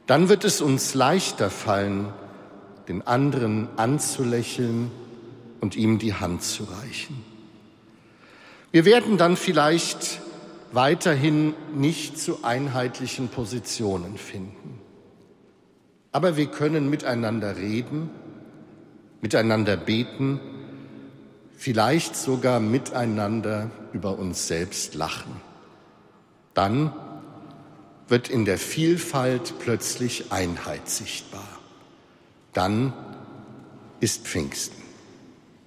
Dann wird es uns leichter fallen, den anderen anzulächeln und ihm die Hand zu reichen. Wir werden dann vielleicht weiterhin nicht zu einheitlichen Positionen finden. Aber wir können miteinander reden, miteinander beten, vielleicht sogar miteinander über uns selbst lachen. Dann wird in der Vielfalt plötzlich Einheit sichtbar. Dann ist Pfingsten.